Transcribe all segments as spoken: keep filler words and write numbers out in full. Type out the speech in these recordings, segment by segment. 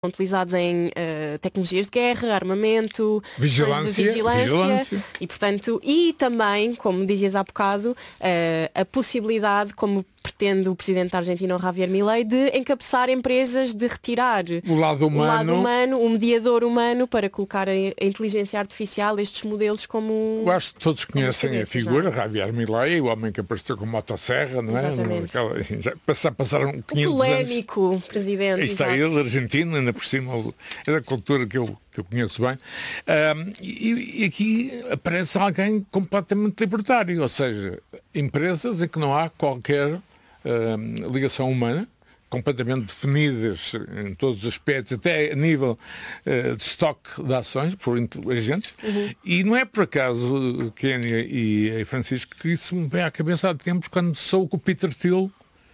utilizados em uh, tecnologias de guerra, armamento, vigilância, de vigilância, vigilância e portanto, e também, como dizias há bocado, uh, a possibilidade, como pretende o presidente da Argentina, o Javier Milei, de encabeçar empresas, de retirar o lado humano, o lado humano, o mediador humano, para colocar a, a inteligência artificial, estes modelos como... Eu acho que todos conhecem a figura, já. Javier Milei, o homem que apareceu com motosserra, não é? Exatamente. Aquela, assim, já passaram quinhentos o polémico anos. presidente. Isto é ele, argentino, ainda por cima, é da cultura que eu, que eu conheço bem. Um, e, e aqui aparece alguém completamente libertário, ou seja, empresas em que não há qualquer uh, ligação humana, completamente definidas em todos os aspectos, até a nível uh, de estoque de ações por agentes. Uhum. E não é por acaso, Kénia e Francisco, que isso me vem à cabeça há tempos, quando sou com o Peter Thiel,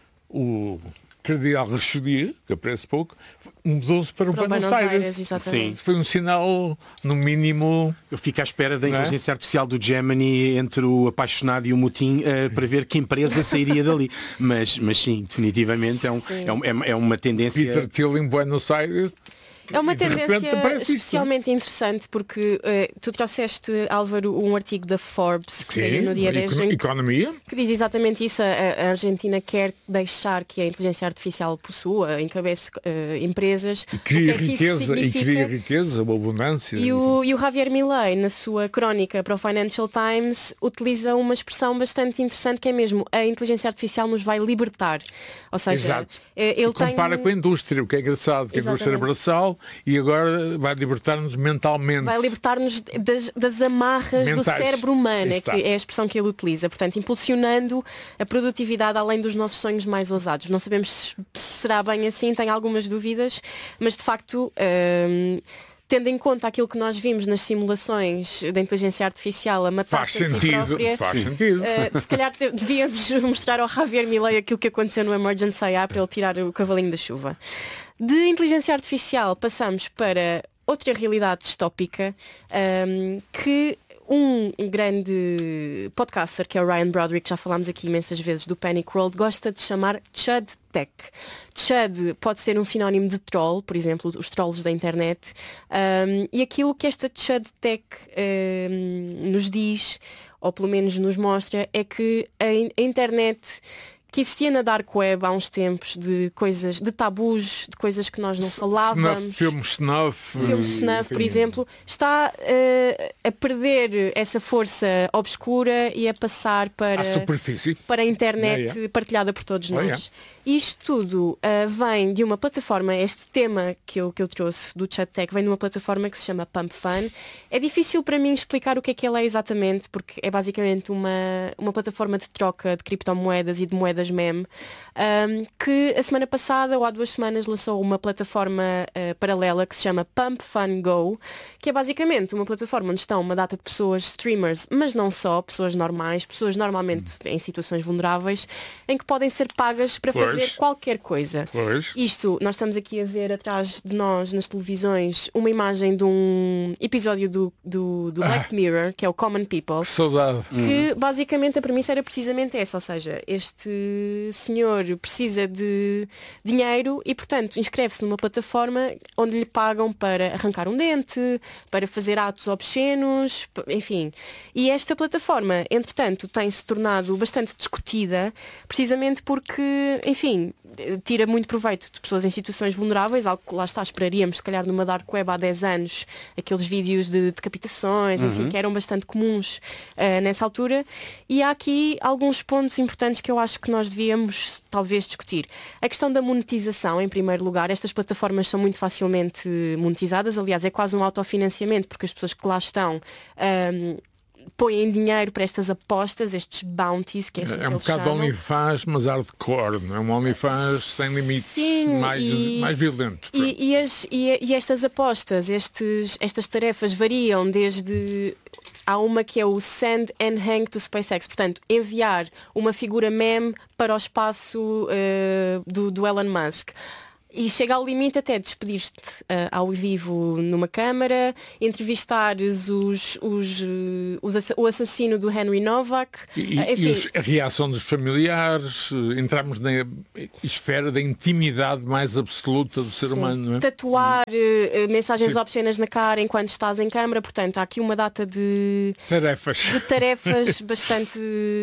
o cardeal Richelieu, que aparece pouco, mudou-se para o Buenos, Buenos Aires. Aires. Sim. Foi um sinal, no mínimo... Eu fico à espera da inteligência é? artificial do Gemini entre o apaixonado e o mutim uh, para ver que empresa sairia dali. Mas, mas sim, definitivamente sim. É, um, é, um, é uma tendência... Peter Thiel em Buenos Aires... É uma tendência especialmente interessante porque uh, tu trouxeste, Álvaro, um artigo da Forbes que Sim, saiu no dia dez em economia, que diz exatamente isso. A, a Argentina quer deixar que a inteligência artificial possua, encabece uh, empresas. E cria o que é riqueza, e cria riqueza, uma abundância. E o, e o Javier Milei, na sua crónica para o Financial Times, utiliza uma expressão bastante interessante que é mesmo: a inteligência artificial nos vai libertar. Ou seja, Exato. ele compara tem... com a indústria, o que é engraçado, que a indústria braçal, e agora vai libertar-nos mentalmente. Vai libertar-nos das, das amarras mentais do cérebro humano, é, que é a expressão que ele utiliza. Portanto, impulsionando a produtividade além dos nossos sonhos mais ousados. Não sabemos se será bem assim, tenho algumas dúvidas, mas de facto... Hum, tendo em conta aquilo que nós vimos nas simulações da inteligência artificial a matar-se a si própria, faz sentido. Uh, se calhar devíamos mostrar ao Javier Milei aquilo que aconteceu no Emergency A I para ele tirar o cavalinho da chuva. De inteligência artificial passamos para outra realidade distópica, um, que um grande podcaster, que é o Ryan Broderick, já falámos aqui imensas vezes, do Panic World, gosta de chamar Chud Tech. Chud pode ser um sinónimo de troll, por exemplo, os trolls da internet. Um, e aquilo que esta Chud Tech um, nos diz, ou pelo menos nos mostra, é que a, a internet... que existia na Dark Web há uns tempos, de coisas, de tabus, de coisas que nós não falávamos. Filmes snuff. Filmes snuff, por exemplo, está uh, a perder essa força obscura e a passar para, a superfície, para a internet, yeah, yeah, partilhada por todos nós. Oh, yeah. Isto tudo uh, vem de uma plataforma, este tema que eu, que eu trouxe do Chud Tech vem de uma plataforma que se chama Pump Fun. É difícil para mim explicar o que é que ela é exatamente, porque é basicamente uma, uma plataforma de troca de criptomoedas e de moedas meme, um, que a semana passada ou há duas semanas lançou uma plataforma uh, paralela que se chama Pump Fun Go, que é basicamente uma plataforma onde estão uma data de pessoas, streamers, mas não só, pessoas normais, pessoas normalmente hum. em situações vulneráveis, em que podem ser pagas para pois. fazer qualquer coisa. Pois. Isto, nós estamos aqui a ver atrás de nós nas televisões uma imagem de um episódio do, do, do Black ah. Mirror, que é o Common People, que saudade. Que hum. basicamente a premissa era precisamente essa, ou seja, este senhor precisa de dinheiro e, portanto, inscreve-se numa plataforma onde lhe pagam para arrancar um dente, para fazer atos obscenos, enfim. E esta plataforma, entretanto, tem-se tornado bastante discutida, precisamente porque, enfim, tira muito proveito de pessoas em situações vulneráveis, algo que lá está, esperaríamos, se calhar numa Dark Web há dez anos, aqueles vídeos de decapitações, uhum. enfim, que eram bastante comuns uh, nessa altura. E há aqui alguns pontos importantes que eu acho que nós devíamos talvez discutir. A questão da monetização, em primeiro lugar. Estas plataformas são muito facilmente monetizadas, aliás, é quase um autofinanciamento, porque as pessoas que lá estão um, põem dinheiro para estas apostas, estes bounties, que é assim é um bocado OnlyFans, mas hardcore, não é? Um OnlyFans sem limites, sim, mais, e, mais violento. E, e, as, e, e estas apostas, estes, estas tarefas variam desde... Há uma que é o Send and Hang to SpaceX, portanto, enviar uma figura meme para o espaço uh, do, do Elon Musk. E chega ao limite até despedir-te uh, ao vivo numa câmara, entrevistares os, os, uh, os, o assassino do Henry Novak. E, uh, enfim, e os, a reação dos familiares, entramos na esfera da intimidade mais absoluta do ser humano. Não é? Tatuar uh, mensagens sim. obscenas na cara enquanto estás em câmara. Portanto, há aqui uma data de tarefas, de tarefas bastante,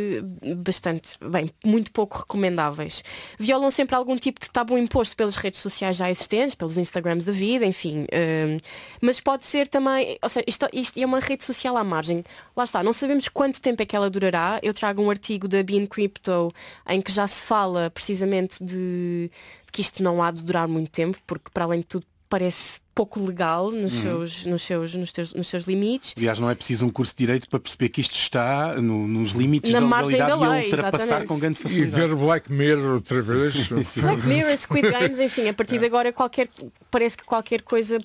bastante, bem, muito pouco recomendáveis. Violam sempre algum tipo de tabu imposto pelas redes sociais já existentes, pelos Instagrams da vida, enfim. Um, mas pode ser também, ou seja, isto, isto é uma rede social à margem. Lá está, não sabemos quanto tempo é que ela durará. Eu trago um artigo da Bean Crypto em que já se fala precisamente de, de que isto não há de durar muito tempo, porque para além de tudo parece pouco legal nos, uhum. seus, nos, seus, nos, teus, nos seus limites. Aliás, não é preciso um curso de Direito para perceber que isto está no, nos limites na da legalidade da lei, e ultrapassar exatamente. Com grande facilidade. E ver Black Mirror outra vez. Black Mirror, Squid Games, enfim, a partir de agora qualquer, parece que qualquer coisa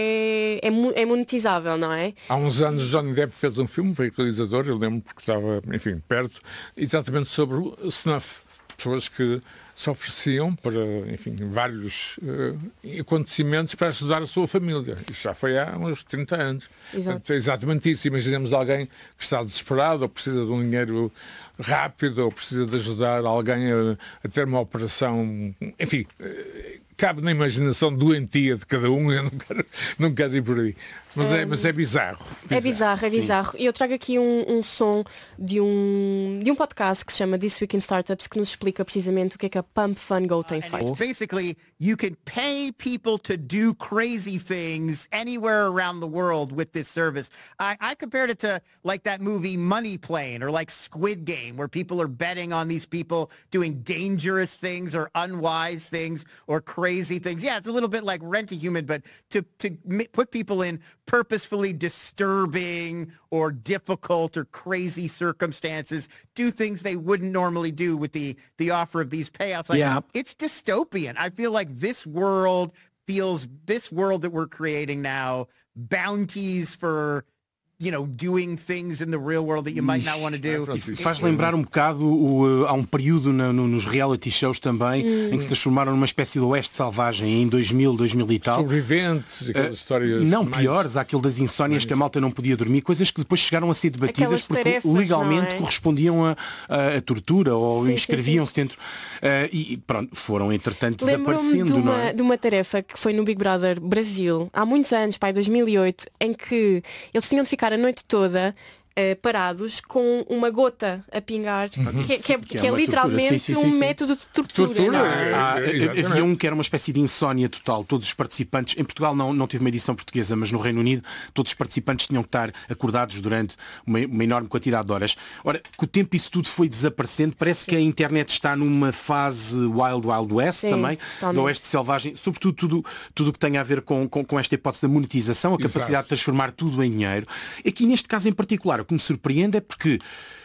é, é, é monetizável, não é? Há uns anos Johnny Depp fez um filme, veio realizador, eu lembro porque estava, enfim, perto, exatamente sobre o snuff. Pessoas que se ofereciam para, enfim, vários uh, acontecimentos para ajudar a sua família. Isto já foi há uns trinta anos. Exato. É exatamente isso. Imaginemos alguém que está desesperado ou precisa de um dinheiro rápido ou precisa de ajudar alguém a, a ter uma operação, enfim, uh, cabe na imaginação doentia de cada um, eu não quero, não quero ir por aí. Mas, um, é, mas é bizarro. bizarro. É bizarro, é Sim. bizarro. E eu trago aqui um, um som de um, de um podcast que se chama This Week in Startups, que nos explica precisamente o que é que a Pump Fund Go tem feito. Uh, basically, you can pay people to do crazy things anywhere around the world with this service. I, I compared it to like that movie Money Plane or like Squid Game, where people are betting on these people doing dangerous things or unwise things or crazy things. Yeah, it's a little bit like Rent-A-Human, but to, to put people in purposefully disturbing or difficult or crazy circumstances, do things they wouldn't normally do with the the offer of these payouts. Like, yeah. It's dystopian. I feel like this world feels, this world that we're creating now, bounties for, you know, doing things in the real world that you might not want to do. Faz lembrar um bocado o, há um período na, no, nos reality shows também hum. em que se transformaram numa espécie de oeste selvagem em dois mil, dois mil e tal. Sobreviventes, aquelas uh, histórias não mais... piores, aquilo das insónias mais... que a malta não podia dormir, coisas que depois chegaram a ser debatidas aquelas porque tarefas, legalmente é? correspondiam a, a, a tortura ou sim, escreviam-se dentro uh, e pronto, foram entretanto Lembro-me desaparecendo. de uma, não é? de uma tarefa que foi no Big Brother Brasil há muitos anos, pai, dois mil e oito, em que eles tinham de ficar a noite toda Uh, parados com uma gota a pingar, uhum. que, que, é, que, é, que é literalmente sim, sim, sim, um sim. método de tortura. tortura é? Ah, havia um que era uma espécie de insónia total. Todos os participantes, em Portugal não, não tive uma edição portuguesa, mas no Reino Unido todos os participantes tinham que estar acordados durante uma, uma enorme quantidade de horas. Ora, com o tempo isso tudo foi desaparecendo. Parece sim. que a internet está numa fase Wild Wild West sim, também, totalmente. Do Oeste Selvagem, sobretudo tudo tudo o que tem a ver com, com, com esta hipótese da monetização, a Exato. Capacidade de transformar tudo em dinheiro. Aqui neste caso em particular, o que me surpreende é porque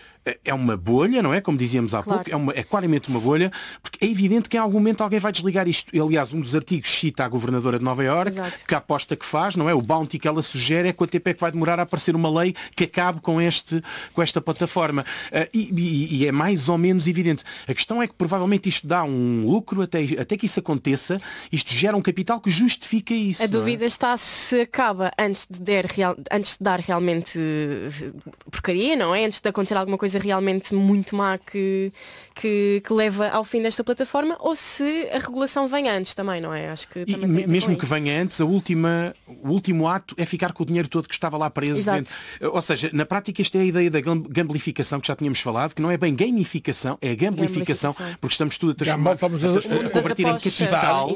é uma bolha, não é? Como dizíamos há claro. pouco, é, uma, é claramente uma bolha, porque é evidente que em algum momento alguém vai desligar isto. Aliás, um dos artigos cita a governadora de Nova Iorque, que a aposta que faz, não é? O bounty que ela sugere é quanto tempo é que vai demorar a aparecer uma lei que acabe com, este, com esta plataforma. Uh, e, e, e é mais ou menos evidente. A questão é que provavelmente isto dá um lucro até, até que isso aconteça, isto gera um capital que justifica isso. A dúvida é? está se acaba antes de, der real, antes de dar realmente porcaria, não é? Antes de acontecer alguma coisa realmente muito má que, que, que leva ao fim desta plataforma, ou se a regulação vem antes também, não é? Acho que e, mesmo que venha antes, a última, o último ato é ficar com o dinheiro todo que estava lá preso dentro. Ou seja, na prática esta é a ideia da gamblificação que já tínhamos falado, que não é bem gamificação, é a gamblificação, porque estamos tudo a transformar, estamos a, a, a, a converter em capital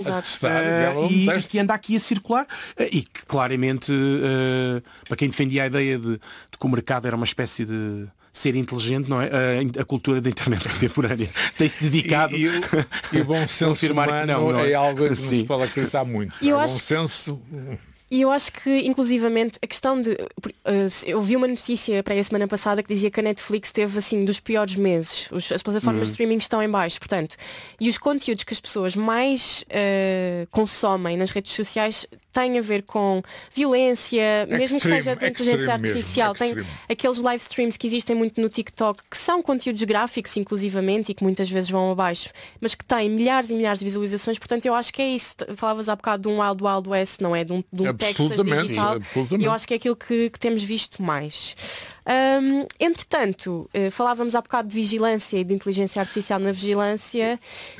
uh, e, e que anda aqui a circular uh, e que claramente uh, para quem defendia a ideia de, de que o mercado era uma espécie de ser inteligente, não é? A, a cultura da internet contemporânea tem-se dedicado e, e, o, e o bom senso humano não, não é? é algo que não se pode acreditar muito. Eu o acho... bom senso E eu acho que, inclusivamente, a questão de... Uh, eu vi uma notícia para a semana passada que dizia que a Netflix teve, assim, dos piores meses. Os, as plataformas de streaming estão em baixo, portanto. E os conteúdos que as pessoas mais uh, consomem nas redes sociais têm a ver com violência, extreme, mesmo que seja de inteligência artificial. Mesmo, tem aqueles live streams que existem muito no TikTok, que são conteúdos gráficos, inclusivamente, e que muitas vezes vão abaixo, mas que têm milhares e milhares de visualizações. Portanto, eu acho que é isso. Falavas há bocado de um Wild Wild West, não é? De um, de um Texas digital. E eu acho que é aquilo que, que temos visto mais. Um, entretanto, uh, falávamos há bocado de vigilância e de inteligência artificial na vigilância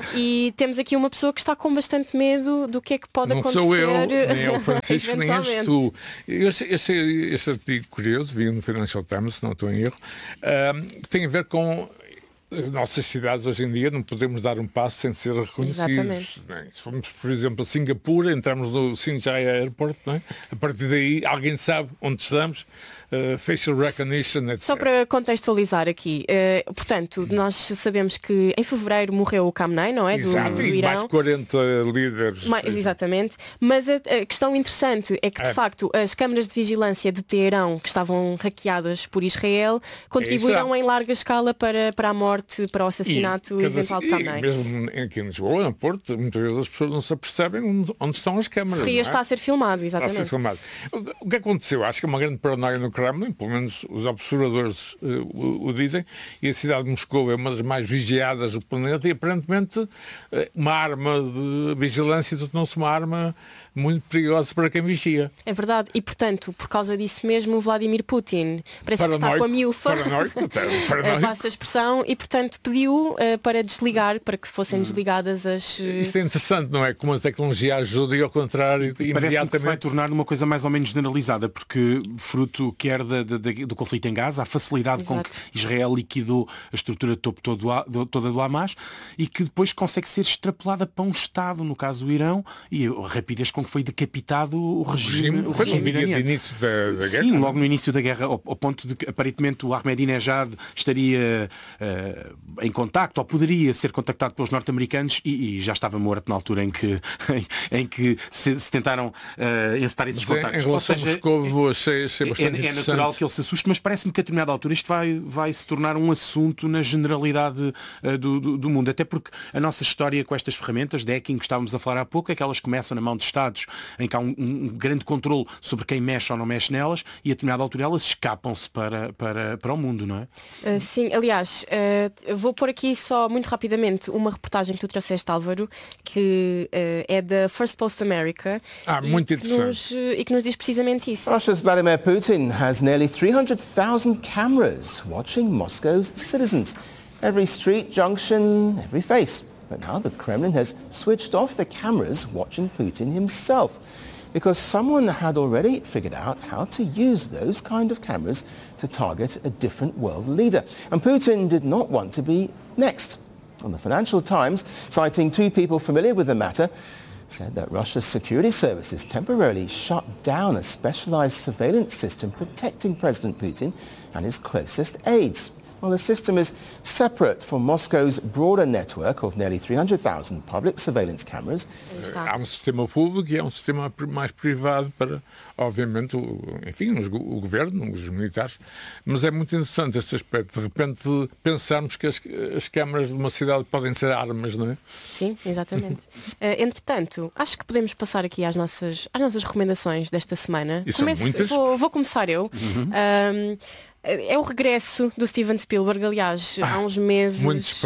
e temos aqui uma pessoa que está com bastante medo do que é que pode não acontecer. Não sou eu, nem é o Francisco, nem és tu. Este, este, este artigo curioso, vi no Financial Times, se não estou em erro, um, que tem a ver com as nossas cidades hoje em dia. Não podemos dar um passo sem ser reconhecidos. Né? Se formos, por exemplo, a Singapura, entramos no Sinjai Airport, não é? A partir daí alguém sabe onde estamos. Uh, facial recognition, etcétera. Só para contextualizar aqui, uh, portanto, nós sabemos que em fevereiro morreu o Khamenei, não é? Exato, do, do e Irão. mais quarenta líderes. Mais, exatamente. Mas a, a questão interessante é que, de é. facto, as câmaras de vigilância de Teherão, que estavam hackeadas por Israel, contribuíram é em larga escala para, para a morte, para o assassinato e, eventual de Khamenei. Mesmo aqui em Lisboa, no Porto, muitas vezes as pessoas não se apercebem onde, onde estão as câmaras. Seria, é? está a ser filmado, exatamente. Está a ser filmado. O, o que aconteceu? Acho que é uma grande paranoia no Kremlin, pelo menos os observadores uh, o, o dizem, e a cidade de Moscou é uma das mais vigiadas do planeta e aparentemente uh, uma arma de vigilância tornou-se uma arma muito perigosa para quem vigia. É verdade, e portanto, por causa disso mesmo, o Vladimir Putin parece paranoico, que está com a miúfa, paranoico, paranoico. passa a expressão, e portanto pediu uh, para desligar, para que fossem hum. desligadas as... Uh... Isto é interessante, não é? Como a tecnologia ajuda e ao contrário, imediatamente... que se vai tornar uma coisa mais ou menos generalizada, porque fruto quer da, da, do conflito em Gaza, a facilidade Exato. com que Israel liquidou a estrutura topo todo, toda do Hamas e que depois consegue ser extrapolada para um Estado, no caso o Irão, e a rapidez com que foi decapitado o regime, o foi regime no iraniano. início da, da guerra. Sim, logo no início da guerra, ao, ao ponto de que aparentemente o Ahmadinejad estaria uh, em contacto, ou poderia ser contactado pelos norte-americanos e, e já estava morto na altura em que, em, em que se, se tentaram uh, encetar esses mas contactos. Em relação ao Moscovo, achei, achei bastante é, é natural que ele se assuste, mas parece-me que a determinada altura isto vai, vai se tornar um assunto na generalidade uh, do, do, do mundo, até porque a nossa história com estas ferramentas de hacking que estávamos a falar há pouco é que elas começam na mão de Estados em que há um, um grande controle sobre quem mexe ou não mexe nelas e a determinada altura elas escapam-se para, para, para o mundo, não é? Uh, sim, aliás, uh, vou pôr aqui só muito rapidamente uma reportagem que tu trouxeste, Álvaro, que uh, é da First Post America ah, e, muito que interessante. nos, uh, e que nos diz precisamente isso. Russia's Vladimir Putin has nearly three hundred thousand cameras watching Moscow's citizens. Every street, junction, every face. But now the Kremlin has switched off the cameras watching Putin himself because someone had already figured out how to use those kind of cameras to target a different world leader. And Putin did not want to be next. On the Financial Times, citing two people familiar with the matter, said that Russia's security services temporarily shut down a specialized surveillance system protecting President Putin and his closest aides. Well, the system is separate from Moscow's broader network of nearly three hundred thousand public surveillance cameras. Há um sistema público e há um sistema mais privado para, obviamente, o, enfim, os, o governo, os militares. Mas é muito interessante este aspecto. De repente pensarmos que as, as câmaras de uma cidade podem ser armas, não é? Sim, exatamente. uh, entretanto, acho que podemos passar aqui às nossas, às nossas recomendações desta semana. E são muitas? Vou, vou começar eu. Uhum. Um, É o regresso do Steven Spielberg, aliás, ah, há uns meses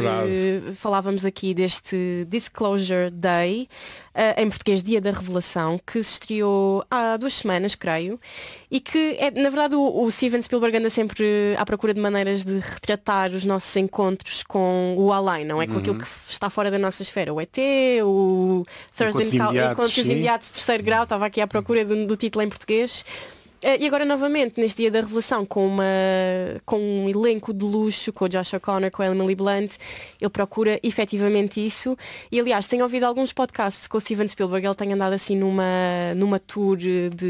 uh, falávamos aqui deste Disclosure Day, uh, em português Dia da Revelação, que se estreou há duas semanas, creio, e que, é, na verdade, o, o Steven Spielberg anda sempre à procura de maneiras de retratar os nossos encontros com o além, não é? Com uhum. aquilo que está fora da nossa esfera, o E T, o Thursday Encontros Imediatos de Terceiro Grau, estava aqui à procura do, do título em português. Uh, e agora novamente, neste dia da revelação, com, uma, com um elenco de luxo, com o Josh O'Connor, com a Emily Blunt, ele procura efetivamente isso. E aliás, tenho ouvido alguns podcasts com o Steven Spielberg, ele tem andado assim numa, numa tour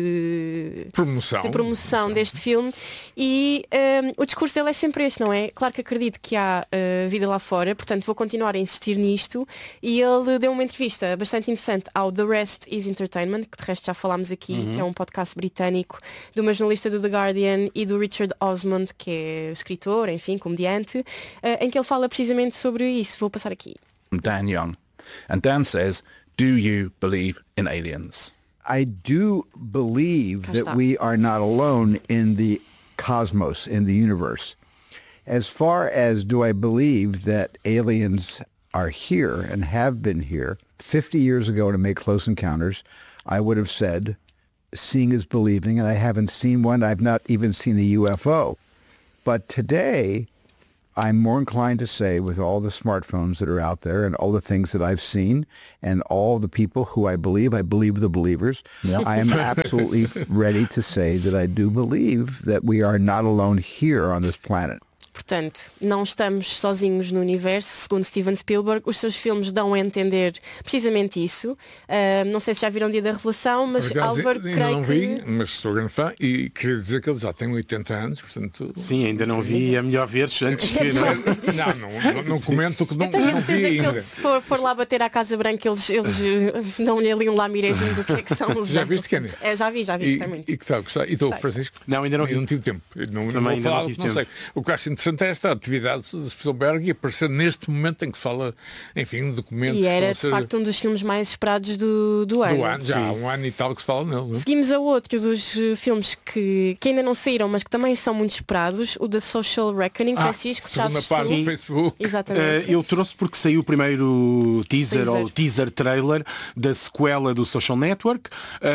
de promoção, de promoção deste filme. E um, o discurso dele é sempre este, não é? Claro que acredito que há uh, vida lá fora, portanto vou continuar a insistir nisto. E ele deu uma entrevista bastante interessante ao The Rest is Entertainment, que de resto já falámos aqui, uhum. que é um podcast britânico de uma jornalista do The Guardian e do Richard Osmond, que é escritor, enfim, comediante, uh, em que ele fala precisamente sobre isso. Vou passar aqui. Dan Young. And Dan says, do you believe in aliens? I do believe that we are not alone in the cosmos, in the universe. As far as do I believe that aliens are here and have been here, fifty years ago to make Close Encounters, I would have said, seeing is believing, and I haven't seen one. I've not even seen a U F O. But today, I'm more inclined to say, with all the smartphones that are out there and all the things that I've seen and all the people who I believe, I believe the believers, yeah. I am absolutely ready to say that I do believe that we are not alone here on this planet. Portanto, não estamos sozinhos no universo, segundo Steven Spielberg. Os seus filmes dão a entender precisamente isso. Uh, não sei se já viram o Dia da Revelação, mas verdade, Álvaro, ainda creio não vi, que... mas sou grande fã e queria dizer que ele já tem oitenta anos, portanto... Sim, ainda não vi, é melhor veres antes que... Não, não, não, não, não comento que não, eu tenho não vi certeza ainda. que ele, se for, for lá bater à Casa Branca, eles, eles dão-lhe ali um lamirezinho do que é que são os... Já viste, Kenny? É, já vi, já vi, gostei muito. E que tal, gostei. E tu, Francisco? Não, ainda não vi. Eu não tive tempo. Não, Também não ainda falar, não tive não tempo. sei. O que acho interessante é esta atividade de Spielberg e aparecer neste momento em que se fala, enfim, documentos. E era que de ser... facto um dos filmes mais esperados do, do ano. Do ano, já há um ano e tal que se fala nele. Seguimos a outro dos uh, filmes que, que ainda não saíram, mas que também são muito esperados, o The Social Reckoning. Ah, Francisco, segunda parte do Facebook. Exatamente. Uh, eu trouxe porque saiu o primeiro teaser, teaser. ou teaser trailer da sequela do Social Network.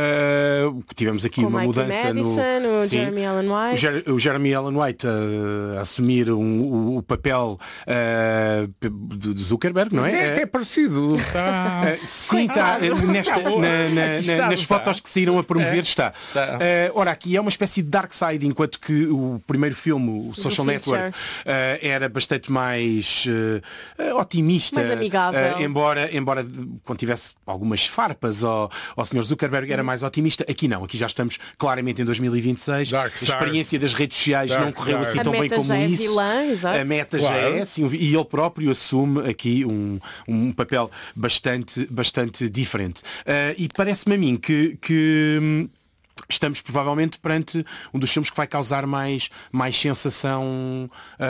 Uh, tivemos aqui com uma Mike mudança Madison, no o Jeremy Allen White. O, Jer o Jeremy Allen White uh, a assumir um, o, o papel uh, de Zuckerberg, não é? É, é parecido. Tá... Uh, sim, está nesta, na, na, está, na, nas está. fotos que saíram a promover, é. está. está. Uh, ora, aqui é uma espécie de Dark Side, enquanto que o primeiro filme, o Social Network, uh, era bastante mais uh, otimista. Mais amigável. Uh, embora, embora contivesse algumas farpas ao, ao senhor Zuckerberg, era mais otimista. Aqui não, aqui já estamos claramente em dois mil e vinte e seis. Dark a experiência das redes sociais Dark não correu assim a tão bem como já é isso. Vilã, exato. A meta claro. já é assim, e ele próprio assume aqui um, um papel bastante, bastante diferente. Uh, e parece-me a mim que, que estamos provavelmente perante um dos filmes que vai causar mais, mais sensação.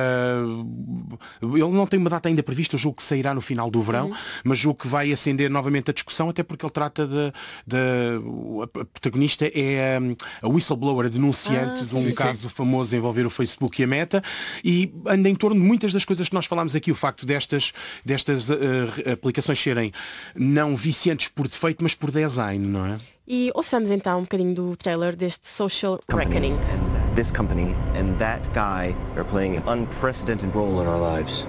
Uh, ele não tem uma data ainda prevista, eu julgo que sairá no final do verão, uhum. mas julgo que vai acender novamente a discussão, até porque ele trata de, de a protagonista é a, a whistleblower, a denunciante ah, de um sim, caso sim. famoso a envolver o Facebook e a Meta, e anda em torno de muitas das coisas que nós falámos aqui, o facto destas, destas uh, aplicações serem não viciantes por defeito, mas por design, não é? E ouçamos então um bocadinho do trailer deste Social Reckoning. This company and that guy are playing an unprecedented role in our lives.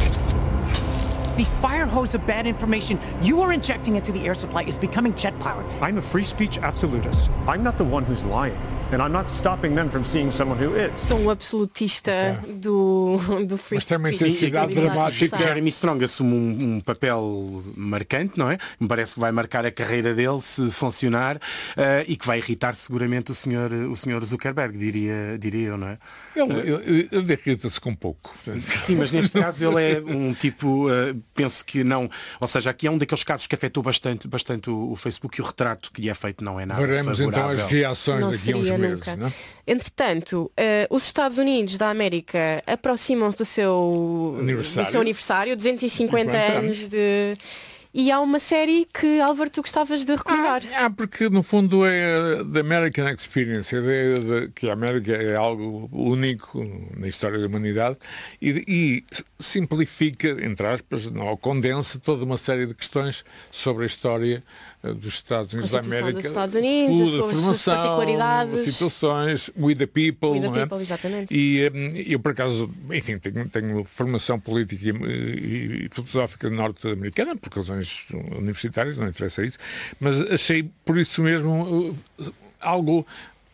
The fire hose of bad information you are injecting into the air supply is becoming jet-powered. I'm a free speech absolutist. I'm not the one who's lying. And I'm not stopping them from seeing someone who is. Sou um absolutista do, do free Mas tem uma speech. intensidade dramática. Jeremy Strong assume um, um papel marcante, não é? Me parece que vai marcar a carreira dele se funcionar uh, e que vai irritar seguramente o senhor, o senhor Zuckerberg, diria, diria eu, não é? Ele, ele, ele irrita-se com pouco. Sim, mas neste caso ele é um tipo, uh, penso que não, ou seja, aqui é um daqueles casos que afetou bastante, bastante o, o Facebook, e o retrato que lhe é feito não é nada Veremos favorável. então as reações Não daqui a uns seria meses. nunca. Não? Entretanto, uh, os Estados Unidos da América aproximam-se do seu aniversário, do seu aniversário duzentos e cinquenta cinquenta anos de... E há uma série que, Álvaro, tu gostavas de recordar. Ah, ah, porque no fundo é The American Experience, a ideia de que a América é algo único na história da humanidade e, e simplifica, entre aspas, ou condensa toda uma série de questões sobre a história dos Estados Unidos da América, dos Estados Unidos, tudo, as suas formação, particularidades, situações, with the people, with the não é? people, exatamente. E eu por acaso, enfim, tenho, tenho formação política e, e filosófica norte-americana, por razões universitárias, não interessa isso, mas achei por isso mesmo algo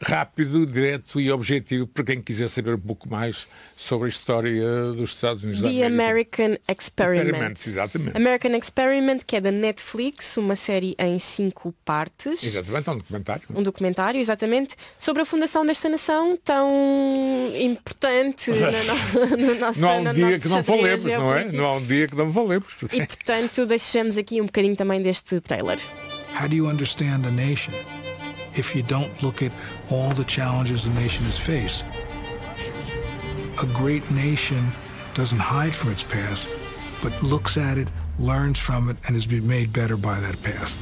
rápido, direto e objetivo para quem quiser saber um pouco mais sobre a história dos Estados Unidos da The América. American Experiment. Experiment, exatamente. American Experiment, que é da Netflix, uma série em cinco partes. Exatamente, é um documentário. Um documentário, exatamente, sobre a fundação desta nação tão importante na, no, no nossa, não há um na dia nossa que não xadrez falemos, não é? geopolítica. Não há um dia que não falemos. E portanto deixamos aqui um bocadinho também deste trailer. How do you understand a nation if you don't look at all the challenges the nation has faced? A great nation doesn't hide from its past, but looks at it, learns from it, and has been made better by that past.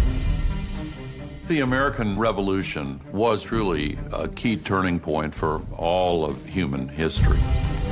The American Revolution was truly a key turning point for all of human history.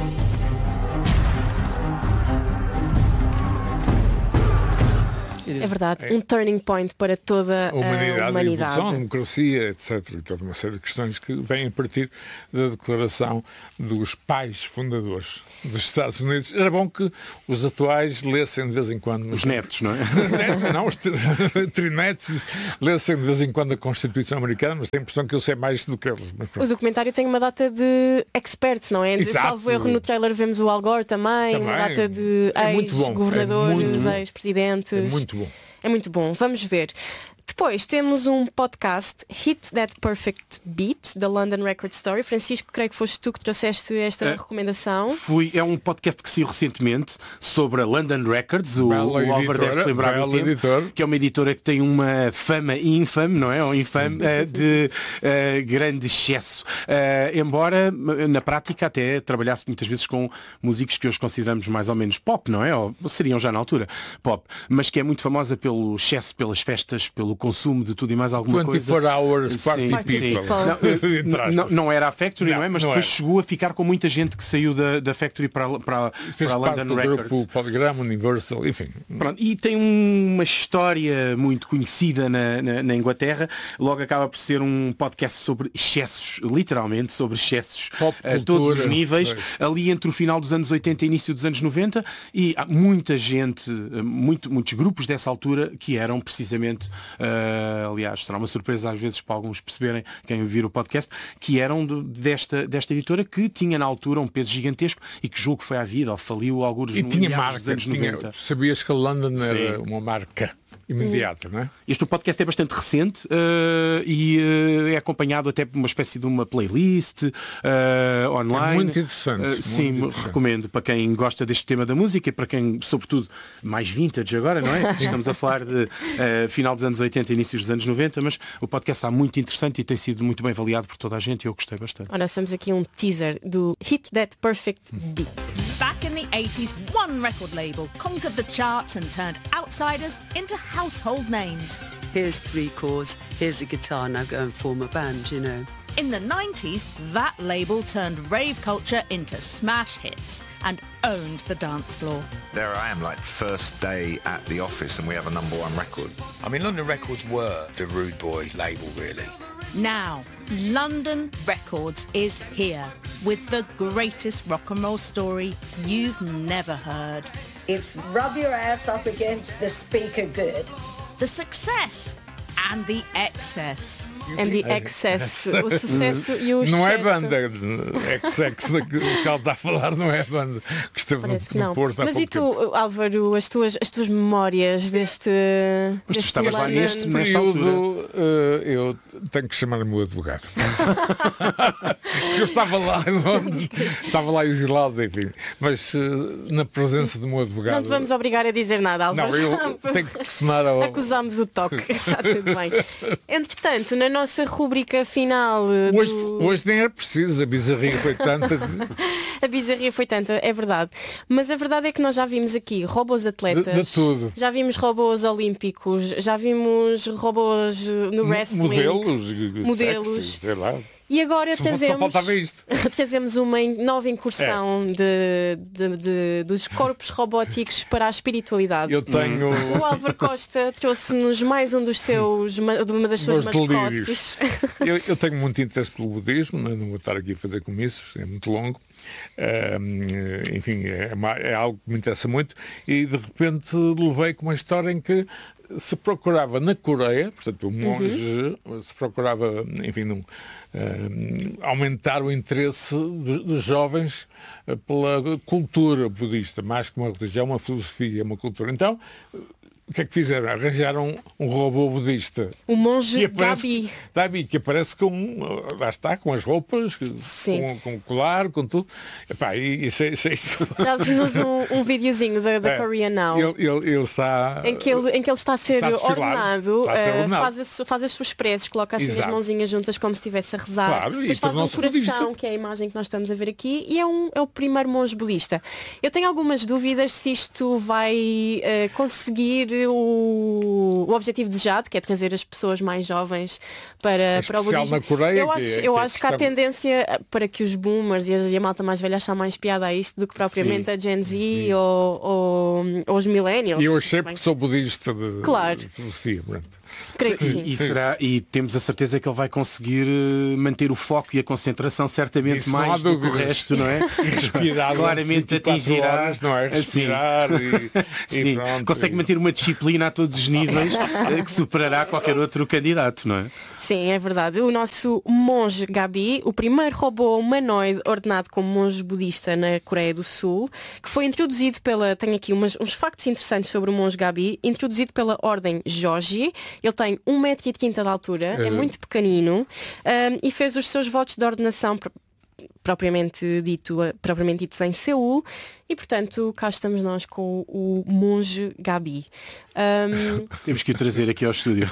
É verdade, um turning point para toda a humanidade, humanidade. a evolução, a democracia, etcétera. E toda uma série de questões que vêm a partir da declaração dos pais fundadores dos Estados Unidos. Era bom que os atuais lessem de vez em quando. Os netos, não é? Netos, não, os trinetos lessem de vez em quando a Constituição Americana, mas tenho a impressão que eu sei mais do que eles. Mas o documentário tem uma data de experts, não é? De, salvo erro, no trailer vemos o Al Gore também, também. uma data de é ex-governadores, é ex-presidentes. É muito bom. É muito bom, vamos ver. Depois temos um podcast, Hit That Perfect Beat, da London Record Story. Francisco, creio que foste tu que trouxeste esta uh, recomendação. Fui, é um podcast que saiu recentemente sobre a London Records, o, o Álvaro deve se lembrar do tempo, editor. que é uma editora que tem uma fama infame, não é? Ou infame, uh, de uh, grande excesso. Uh, embora, na prática, até trabalhasse muitas vezes com músicos que hoje consideramos mais ou menos pop, não é? Ou seriam já na altura pop, mas que é muito famosa pelo excesso, pelas festas, pelo consumo de tudo e mais alguma coisa. vinte e quatro hours party people. Não, não, não era a Factory, não, não é? Mas não depois é. chegou a ficar com muita gente que saiu da, da Factory para, para, Fez para a parte London do Records. Grupo Polygram, Universal, enfim. Pronto, e tem uma história muito conhecida na, na, na Inglaterra. Logo acaba por ser um podcast sobre excessos, literalmente, sobre excessos a todos os níveis, pois. Ali entre o final dos anos oitenta e início dos anos noventa, e há muita gente, muito, muitos grupos dessa altura que eram precisamente Uh, aliás, será uma surpresa às vezes para alguns perceberem, quem ouvir o podcast, que eram de, desta, desta editora que tinha na altura um peso gigantesco e que julgo que foi à vida ou faliu alguns e no, tinha marca, dos anos tinha, noventa. Sabias que a London Sim. era uma marca imediata, não é? Este podcast é bastante recente uh, e uh, é acompanhado até por uma espécie de uma playlist uh, online. É muito interessante. Uh, muito sim, interessante. Recomendo para quem gosta deste tema da música e para quem, sobretudo, mais vintage agora, não é? Estamos a falar de uh, final dos anos oitenta e inícios dos anos noventa, mas o podcast está muito interessante e tem sido muito bem avaliado por toda a gente e eu gostei bastante. Ora, estamos aqui um teaser do Hit That Perfect Beat. Back in the eighties, one record label conquered the charts and turned outsiders into household names. Here's three chords, here's a guitar, now go and form a band, you know. In the nineties, that label turned rave culture into smash hits and owned the dance floor. There I am, like first day at the office and we have a number one record. I mean, London Records were the Rude Boy label, really. Now, London Records is here with the greatest rock and roll story you've never heard. It's rub your ass up against the speaker good. The success and the excess. And the excess. O sucesso e o excesso. Não é banda. X-X que ela está a falar não é banda. Que esteve no, que no Porto há Mas e tu, tempo. Álvaro, as tuas, as tuas memórias deste... Mas tu deste estavas lá neste período, uh, eu tenho que chamar o meu advogado. Porque eu estava lá, estava lá exilado, enfim. Mas uh, na presença do meu advogado... Não te vamos obrigar a dizer nada, Álvaro. Não, eu tenho que pressionar ao... Acusamos o toque. Está tudo bem. Entretanto, na nossa rúbrica final... Hoje, do... hoje nem era preciso, a bizarria foi tanta... A bizarria foi tanta, é verdade. Mas a verdade é que nós já vimos aqui robôs atletas. De, de tudo. Já vimos robôs olímpicos, já vimos robôs no wrestling. Modelos. Modelos. Sexy, sei lá. E agora só, trazemos, só isto. trazemos uma nova incursão é. de, de, de, dos corpos robóticos para a espiritualidade. Eu tenho... O Álvaro Costa trouxe-nos mais um dos seus, de uma das suas mascotes. Eu, eu tenho muito interesse pelo budismo, não vou estar aqui a fazer comícios, é muito longo. Uh, enfim, é, é algo que me interessa muito e de repente levei com uma história em que se procurava na Coreia, portanto o monge uhum. se procurava, enfim, num, uh, aumentar o interesse dos, dos jovens uh, pela cultura budista, mais que uma religião, uma filosofia, uma cultura. Então, o que é que fizeram? Arranjaram um, um robô budista. O monge Gabi. Gabi, que aparece com, lá está, com as roupas, com, com o colar, com tudo. Epá, e, e sei, sei Traz-nos um, um videozinho da, da é, Korea Now. Ele, ele, ele está... Em que ele, em que ele está a ser está a ordenado, está a ser ordenado. Uh, faz, as, faz as suas preces, coloca assim Exato. As mãozinhas juntas como se estivesse a rezar. Claro, Depois faz um coração, budista. Que é a imagem que nós estamos a ver aqui, e é, um, é o primeiro monge budista. Eu tenho algumas dúvidas se isto vai uh, conseguir O, o objetivo desejado, que é trazer as pessoas mais jovens para, para o budismo. Na Coreia, eu acho, que, eu que acho que há tendência para que os boomers e a, e a malta mais velha acham mais piada a isto do que propriamente Sim. a Gen Z ou, ou, ou os millennials. E eu achei porque sou budista de, claro. de filosofia. Creio que sim. E, e, será, e temos a certeza que ele vai conseguir manter o foco e a concentração certamente Isso mais do que o resto, não é? Respirar claramente atingirá. Horas, não é? Respirar assim. e, Sim. e pronto. Consegue manter uma disciplina a todos os níveis que superará qualquer outro candidato, não é? Sim, é verdade. O nosso monge Gabi, o primeiro robô humanoide ordenado como monge budista na Coreia do Sul, que foi introduzido pela... Tenho aqui umas, uns factos interessantes sobre o monge Gabi, introduzido pela ordem Joji. Ele tem um metro e trinta de altura, é, é muito pequenino, um, e fez os seus votos de ordenação propriamente dito, propriamente ditos em Seul, e portanto cá estamos nós com o monge Gabi. Um... Temos que o trazer aqui ao estúdio.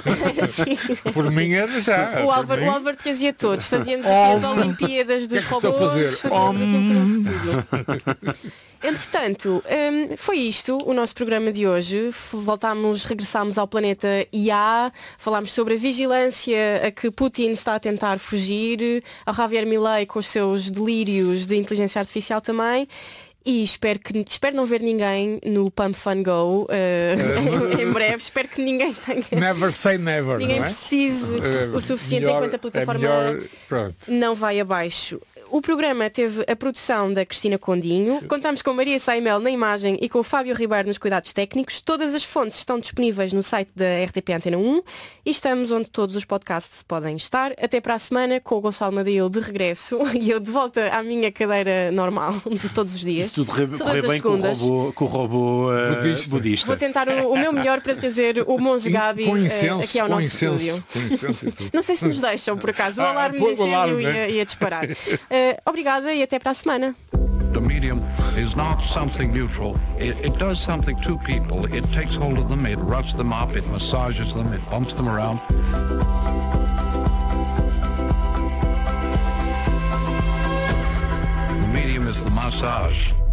Por mim era já. O Álvaro, o Álvaro trazia todos, fazíamos aqui as Olimpíadas dos que é que robôs, fazíamos aqui um estúdio. Entretanto, um, foi isto o nosso programa de hoje. Voltámos, regressámos ao planeta I A, falámos sobre a vigilância a que Putin está a tentar fugir, a Javier Milei com os seus delírios de inteligência artificial também. E espero, que, espero não ver ninguém no Pump Fun Go uh, em, em breve. Espero que ninguém tenha. Never say never. Ninguém não é? precise uh, o suficiente melhor, enquanto a plataforma é melhor, não vai abaixo. O programa teve a produção da Cristina Condinho. Contamos com Maria Saimel na imagem e com o Fábio Ribeiro nos cuidados técnicos. Todas as fontes estão disponíveis no site da R T P Antena um e estamos onde todos os podcasts podem estar. Até para a semana com o Gonçalo Madeu de regresso e eu de volta à minha cadeira normal de todos os dias. Isso tudo correr bem com o robô, com o robô uh, budista. budista. Vou tentar o, o meu melhor para trazer o monge Gabi uh, aqui ao nosso incenso, estúdio. Com incenso e tudo. Não sei se nos deixam, por acaso. O alarme de incêndio ia, ia disparar. Uh, obrigada e até para a semana. The medium is not something neutral. It, it does something to people. It takes hold of them, it roughs them up, it massages them, it bumps them around. The medium is the massage.